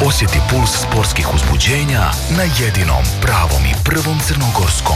Osjeti puls sportskih uzbuđenja na jedinom pravom i prvom crnogorskom.